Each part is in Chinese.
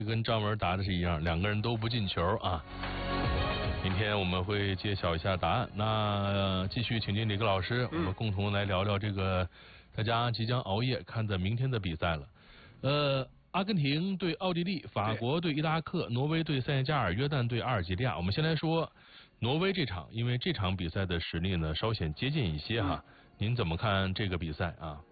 跟张文答的是一样，两个人都不进球啊。明天我们会揭晓一下答案。那继续请进李克老师，我们共同来聊聊这个大家即将熬夜看的明天的比赛了。阿根廷对奥地利，法国对伊拉克，挪威对塞内加尔，约旦对阿尔及利亚。我们先来说挪威这场，因为这场比赛的实力呢稍显接近一些哈。您怎么看这个比赛啊？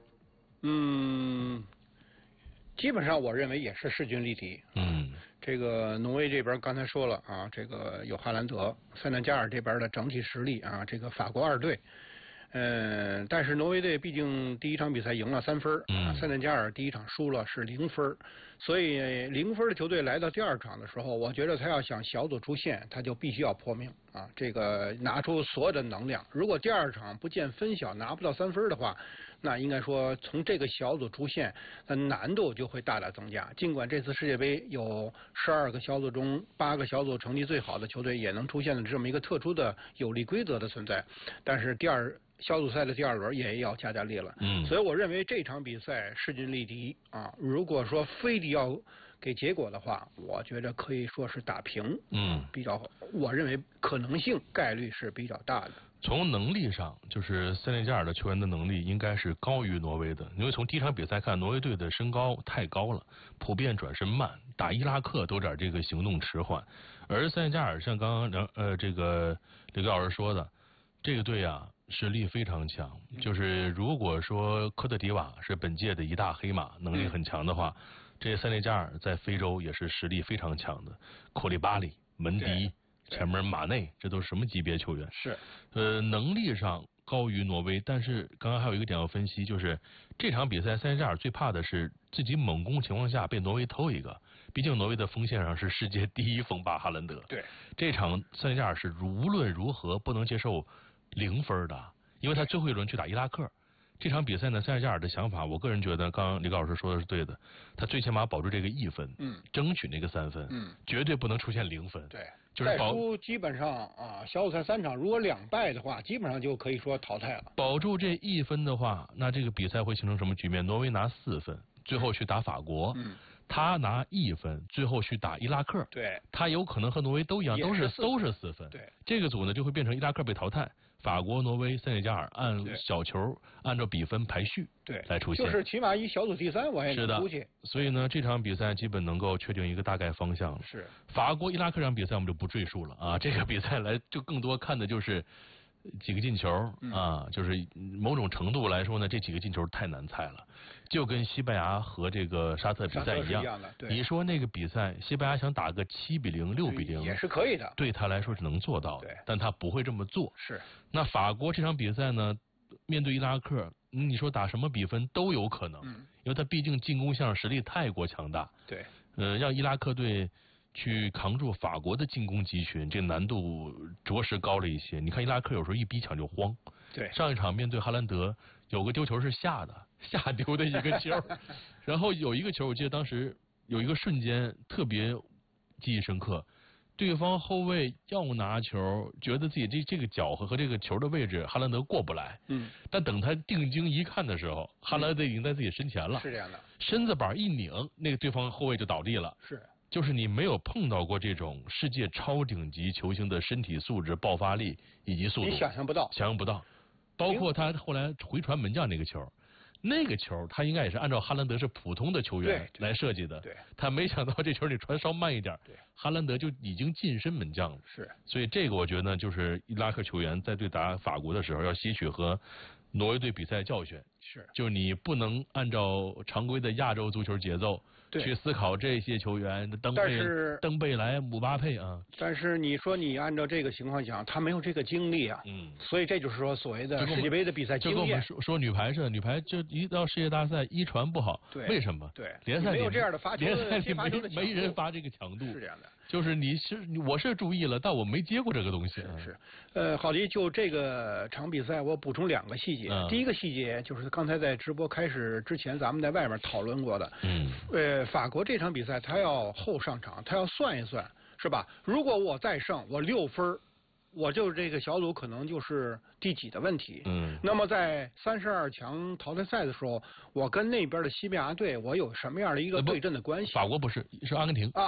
基本上我认为也是势均力敌。这个挪威这边刚才说了啊，这个有哈兰德，塞内加尔这边的整体实力啊，这个法国二队。但是挪威队毕竟第一场比赛赢了3分，塞内加尔第一场输了是0分，所以0分的球队来到第二场的时候，我觉得他要想小组出线，他就必须要破命啊，这个拿出所有的能量。如果第二场不见分晓，拿不到3分的话，那应该说从这个小组出线，难度就会大大增加。尽管这次世界杯有12个小组中8个小组成绩最好的球队也能出现的这么一个特殊的有利规则的存在，但是小组赛的第二轮也要加力了。所以我认为这场比赛势均力敌啊。如果说非得要给结果的话，我觉得可以说是打平。我认为可能性概率是比较大的。 从能力上，就是塞内加尔的球员的能力应该是高于挪威的，因为从第一场比赛看，挪威队的身高太高了，普遍转身慢，打伊拉克都有点这个行动迟缓。而塞内加尔像刚刚这个李老师说的，这个队啊实力非常强，就是如果说科特迪瓦是本届的一大黑马，能力很强的话，这塞内加尔在非洲也是实力非常强的，库利巴里、门迪、前面马内，这都是什么级别球员？ 是， 能力上高于挪威，但是刚刚还有一个点要分析，就是这场比赛塞内加尔最怕的是自己猛攻情况下被挪威偷一个，毕竟挪威的锋线上是世界第一锋霸哈兰德。 对， 这场塞内加尔是无论如何不能接受0分的，因为他最后一轮去打伊拉克。这场比赛呢，塞内加尔的想法，我个人觉得，刚刚李老师说的是对的，他最起码保住这个1分，争取那个3分，绝对不能出现0分。 对， 就是再输基本上啊，小组赛3场如果2败的话，基本上就可以说淘汰了。 保住这1分的话，那这个比赛会形成什么局面？挪威拿4分，最后去打法国。他拿1分，最后去打伊拉克。 对， 他有可能和挪威都一样，都是4分。 对， 这个组呢就会变成伊拉克被淘汰，法国、挪威、塞内加尔按小球按照比分排序来出现， 就是起码以小组第3我也能出去。 所以呢，这场比赛基本能够确定一个大概方向了。 是法国、伊拉克这场比赛我们就不赘述了啊，这个比赛来就更多看的就是几个进球啊，就是某种程度来说呢，这几个进球太难猜了，就跟西班牙和这个沙特比赛一样。你说那个比赛，西班牙想打个7-0、6-0 也是可以的， 对他来说是能做到的，但他不会这么做。 是。 那法国这场比赛呢，面对伊拉克，你说打什么比分都有可能，因为他毕竟进攻项实力太过强大。 对。 让伊拉克队去扛住法国的进攻集群，这难度着实高了一些。你看伊拉克有时候一逼抢就慌。 对， 上一场面对哈兰德，有个丢球是下丢的一个球，然后有一个球，我记得当时有一个瞬间特别记忆深刻，对方后卫要拿球，觉得自己这个脚和这个球的位置哈兰德过不来，但等他定睛一看的时候，哈兰德已经在自己身前了， 是这样的， 身子板一拧，那个对方后卫就倒地了。 是。 就是你没有碰到过这种世界超顶级球星的身体素质、爆发力以及速度， 你想象不到。 包括他后来回传门将那个球，他应该也是按照哈兰德是普通的球员来设计的。 对， 他没想到这球你传稍慢一点，哈兰德就已经近身门将了。 是， 所以这个我觉得呢，就是伊拉克球员在对打法国的时候要吸取和挪威队比赛教训。 是， 就你不能按照常规的亚洲足球节奏去思考这些球员登贝莱、姆巴佩啊。 但是你说你按照这个情况讲，他没有这个经历啊。所以这就是说所谓的世界杯的比赛经验。 就跟我们说女排似的，女排就一到世界大赛一传不好，为什么？ 对， 联赛里没有这样的发球， 联赛里没人发这个强度。 是这样的。 就是我是注意了，但我没接过这个东西。 是。郝迪，就这个场比赛，我补充2个细节。第一个细节就是刚才在直播开始之前，咱们在外面讨论过的。法国这场比赛他要后上场，他要算一算，是吧？如果我再胜，我6分， 我就这个小组可能就是第几的问题。那么在32强淘汰赛的时候，我跟那边的西班牙队，我有什么样的一个对阵的关系？ 法国不是，是阿根廷。